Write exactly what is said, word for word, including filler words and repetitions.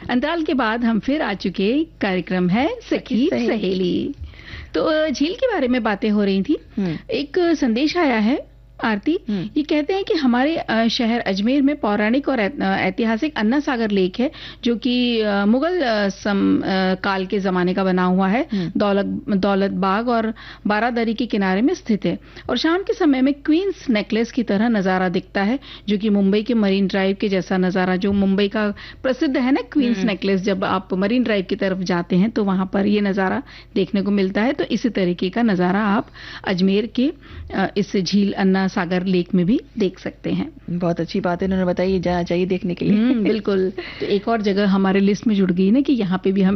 अंतराल के बाद हम फिर आ चुके, कार्यक्रम है सखी सहेली। तो अ, झील के बारे में बातें हो रही थी। एक संदेश आया है आरती, ये कहते हैं कि हमारे अ, शहर अजमेर में पौराणिक और ऐत- अ, ऐतिहासिक अन्ना सागर लेक है, जो कि अ, मुगल अ, सम, अ, काल के जमाने का बना हुआ है। दौलत दौलत बाग और बारादरी के किनारे में स्थित है और शाम के समय में क्वींस नेकलेस की तरह नजारा दिखता है, जो कि मुंबई के मरीन ड्राइव के जैसा नजारा, जो मुंबई का प्रसिद्ध है ना क्वींस नेकलेस, जब आप मरीन ड्राइव की तरफ जाते हैं तो वहां पर ये नजारा देखने को मिलता है। तो इसी तरीके का नजारा आप अजमेर के अ, इस झील अन्ना सागर लेक में भी देख सकते हैं। बहुत अच्छी बात है, उन्होंने बताई, जाना चाहिए देखने के लिए। बिल्कुल। तो एक और जगह हमारे लिस्ट में जुड़ गई ना कि यहाँ पे भी हम